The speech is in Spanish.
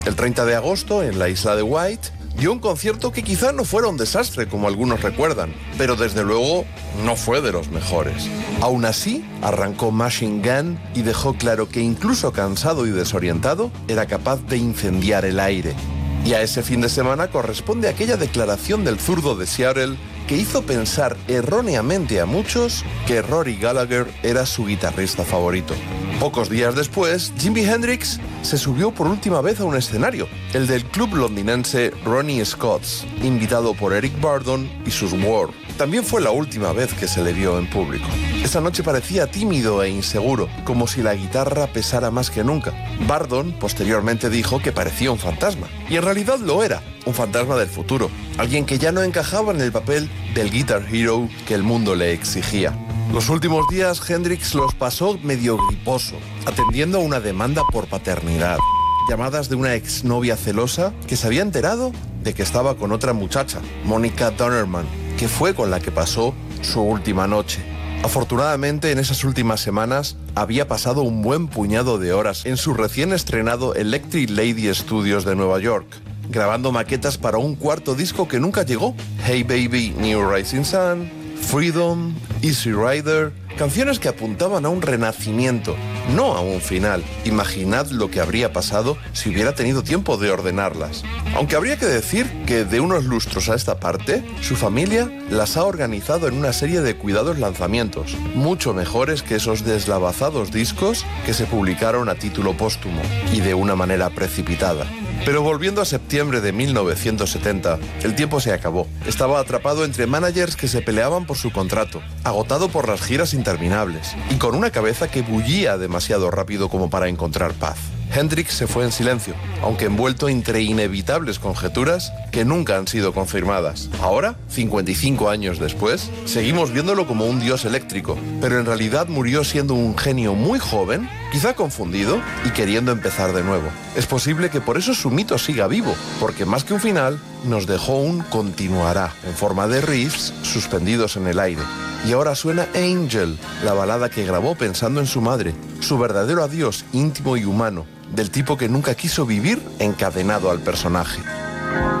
El 30 de agosto, en la isla de White, dio un concierto que quizá no fuera un desastre, como algunos recuerdan, pero desde luego no fue de los mejores. Aún así, arrancó Machine Gun y dejó claro que incluso cansado y desorientado, era capaz de incendiar el aire. Y a ese fin de semana corresponde aquella declaración del zurdo de Seattle que hizo pensar erróneamente a muchos que Rory Gallagher era su guitarrista favorito. Pocos días después, Jimi Hendrix se subió por última vez a un escenario, el del club londinense Ronnie Scott's, invitado por Eric Burdon y sus War. También fue la última vez que se le vio en público. Esa noche parecía tímido e inseguro, como si la guitarra pesara más que nunca. Burdon posteriormente dijo que parecía un fantasma, y en realidad lo era, un fantasma del futuro, alguien que ya no encajaba en el papel del Guitar Hero que el mundo le exigía. Los últimos días Hendrix los pasó medio griposo, atendiendo a una demanda por paternidad. Llamadas de una exnovia celosa que se había enterado de que estaba con otra muchacha, Monica Donerman, que fue con la que pasó su última noche. Afortunadamente, en esas últimas semanas había pasado un buen puñado de horas en su recién estrenado Electric Lady Studios de Nueva York, grabando maquetas para un cuarto disco que nunca llegó. Hey Baby, New Rising Sun, Freedom, Easy Rider, canciones que apuntaban a un renacimiento, no a un final. Imaginad lo que habría pasado si hubiera tenido tiempo de ordenarlas. Aunque habría que decir que de unos lustros a esta parte, su familia las ha organizado en una serie de cuidados lanzamientos, mucho mejores que esos deslavazados discos que se publicaron a título póstumo y de una manera precipitada. Pero volviendo a septiembre de 1970, el tiempo se acabó. Estaba atrapado entre managers que se peleaban por su contrato, agotado por las giras interminables y con una cabeza que bullía demasiado rápido como para encontrar paz. Hendrix se fue en silencio, aunque envuelto entre inevitables conjeturas que nunca han sido confirmadas. Ahora, 55 años después, seguimos viéndolo como un dios eléctrico, pero en realidad murió siendo un genio muy joven, quizá confundido y queriendo empezar de nuevo. Es posible que por eso su mito siga vivo, porque más que un final, nos dejó un continuará, en forma de riffs suspendidos en el aire. Y ahora suena Angel, la balada que grabó pensando en su madre, su verdadero adiós íntimo y humano, del tipo que nunca quiso vivir encadenado al personaje.